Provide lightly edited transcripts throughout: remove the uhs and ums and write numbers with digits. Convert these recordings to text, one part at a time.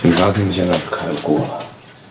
警察厅现在是开了锅了，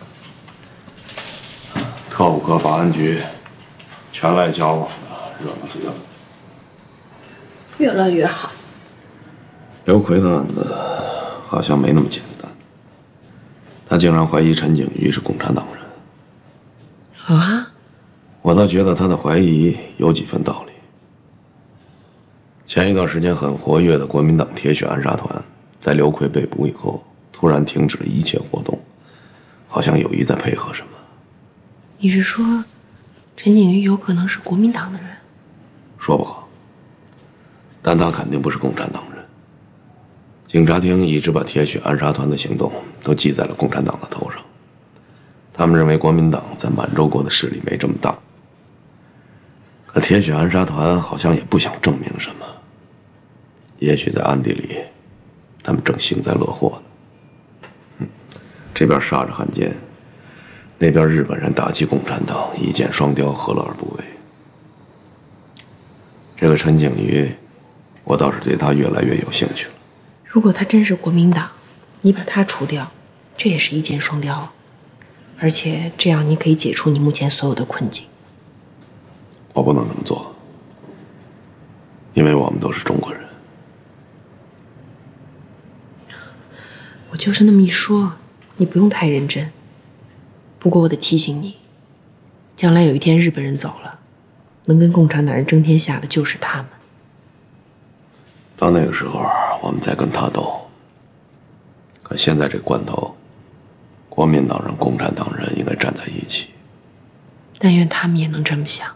特务科、保安局全来交往的，热闹极了。 越来越好。 刘奎的案子好像没那么简单，他竟然怀疑陈景瑜是共产党人。 啊？ 我倒觉得他的怀疑有几分道理。前一段时间很活跃的国民党铁血暗杀团，在刘奎被捕以后，突然停止了一切活动，好像有意在配合什么。 你是说，陈景瑜有可能是国民党的人？ 说不好，但他肯定不是共产党人。警察厅一直把铁血暗杀团的行动都记在了共产党的头上，他们认为国民党在满洲国的势力没这么大。可铁血暗杀团好像也不想证明什么，也许在暗地里，他们正幸灾乐祸呢。这边杀着汉奸，那边日本人打击共产党，一箭双雕，何乐而不为？这个陈景瑜，我倒是对他越来越有兴趣了。 如果他真是国民党，你把他除掉，这也是一箭双雕，而且这样你可以解除你目前所有的困境。 我不能这么做，因为我们都是中国人。 我就是那么一说，你不用太认真。不过我得提醒你，将来有一天日本人走了，能跟共产党人争天下的就是他们。 到那个时候，我们再跟他斗。可现在这关头，国民党人、共产党人应该站在一起。 但愿他们也能这么想。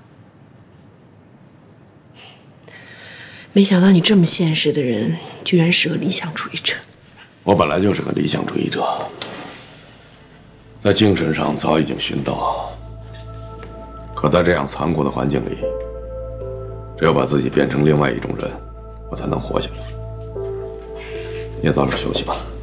没想到你这么现实的人，居然是个理想主义者。 我本来就是个理想主义者，在精神上早已经殉道。可在这样残酷的环境里，只有把自己变成另外一种人，我才能活下来。你也早点休息吧。